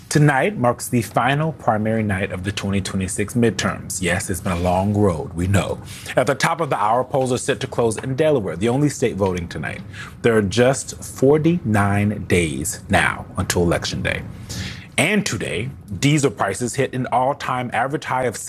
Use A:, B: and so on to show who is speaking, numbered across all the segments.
A: Tonight marks the final primary night of the 2026 midterms. Yes, it's been a long road, we know. At the top of the hour, polls are set to close in Delaware, the only state voting tonight. There are just 49 days now until Election Day. And today, diesel prices hit an all-time average high of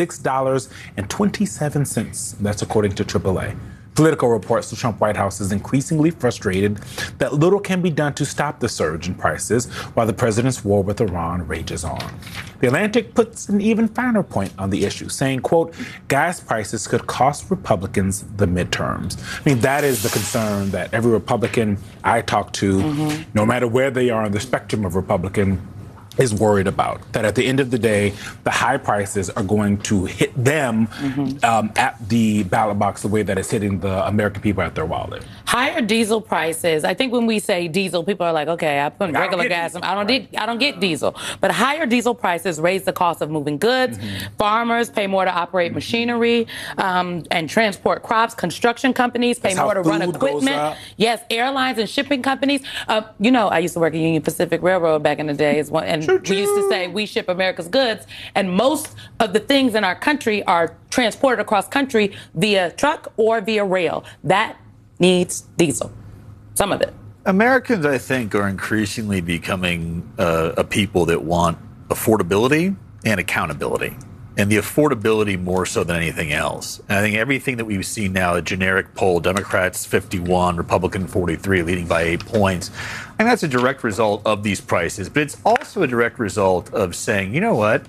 A: $6.27. That's according to AAA. Political reports the Trump White House is increasingly frustrated that little can be done to stop the surge in prices while the president's war with Iran rages on. The Atlantic puts an even finer point on the issue, saying, quote, gas prices could cost Republicans the midterms. I mean, that is the concern that every Republican I talk to, no matter where they are on the spectrum of Republican, is worried about. That at the end of the day, the high prices are going to hit them at the ballot box the way that it's hitting the American people at their wallet.
B: Higher diesel prices. I think when we say diesel, people are like, okay, I put regular gas. I don't get diesel. But higher diesel prices raise the cost of moving goods. Farmers pay more to operate machinery and transport crops. Construction companies pay more to run equipment. Yes, airlines and shipping companies. You know, I used to work at Union Pacific Railroad back in the day, and we used to say we ship America's goods, and most of the things in our country are transported across country via truck or via rail. That needs diesel, some of it.
C: Americans, I think, are increasingly becoming a people that want affordability and accountability, and the affordability more so than anything else. And I think everything that we've seen now, a generic poll, Democrats 51, Republican 43, leading by 8 points, and that's a direct result of these prices. But it's also a direct result of saying, you know what?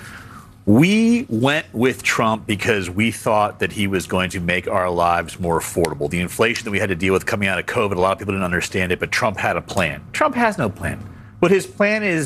C: We went with Trump because we thought that he was going to make our lives more affordable. The inflation that we had to deal with coming out of COVID, a lot of people didn't understand it, but Trump had a plan. Trump has no plan. What his plan has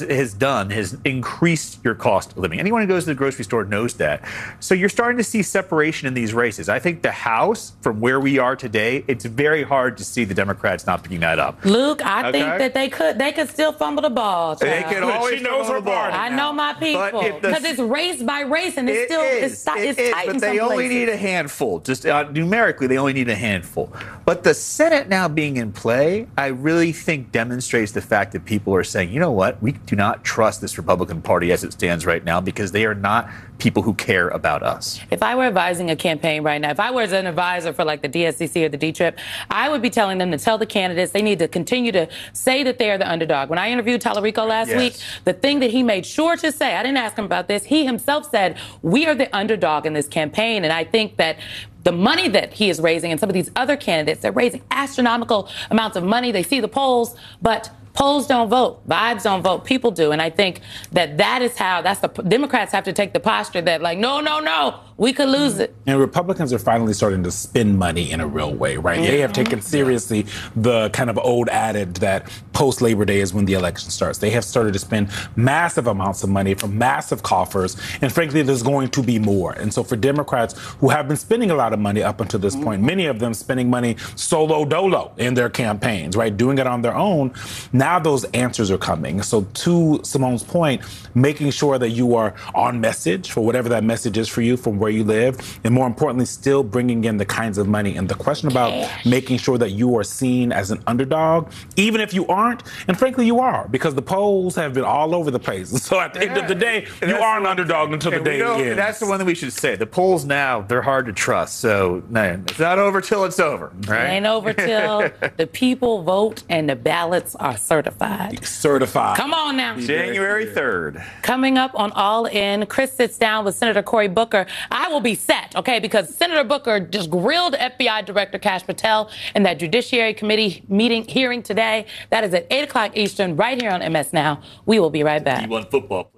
C: increased your cost of living. Anyone who goes to the grocery store knows that. So you're starting to see separation in these races. I think the House, from where we are today, it's very hard to see the Democrats not picking that up.
B: Luke, I think that they could still fumble the ball.
C: They could always fumble the ball.
B: I know my people. Because it's race by race, and it's tight.
C: But they only need a handful. Just numerically, they only need a handful. But the Senate now being in play, I really think demonstrates the fact that people are saying, you know what, we do not trust this Republican Party as it stands right now because they are not people who care about us.
B: If I were advising a campaign right now, if I was an advisor for like the DSCC or the D-Trip, I would be telling them to tell the candidates they need to continue to say that they are the underdog. When I interviewed Tallarico last week, the thing that he made sure to say, I didn't ask him about this, he himself said, we are the underdog in this campaign. And I think that the money that he is raising and some of these other candidates, they're raising astronomical amounts of money. They see the polls, but polls don't vote. Vibes don't vote. People do. And I think that's the Democrats have to take the posture that like, no, we could lose it.
A: And Republicans are finally starting to spend money in a real way, right? They have taken seriously the kind of old adage that post-Labor Day is when the election starts. They have started to spend massive amounts of money from massive coffers. And frankly, there's going to be more. And so for Democrats who have been spending a lot of money up until this point, many of them spending money solo dolo in their campaigns, right? Doing it on their own. Now those answers are coming. So to Simone's point, making sure that you are on message for whatever that message is for you from where you live, and more importantly, still bringing in the kinds of money. And the question about making sure that you are seen as an underdog, even if you aren't, and frankly, you are, because the polls have been all over the place. So at the end of the day, you are an underdog until the day ends.
C: That's the one that we should say. The polls now, they're hard to trust. So man, it's not over till it's over, right?
B: It ain't over till the people vote and the ballots are certified. Come on now.
C: January 3rd.
B: Coming up on All In, Chris sits down with Senator Cory Booker. I will be set, okay, because Senator Booker just grilled FBI Director Kash Patel in that Judiciary Committee hearing today. That is at 8 o'clock Eastern, right here on MS Now. We will be right back.
C: D1 football.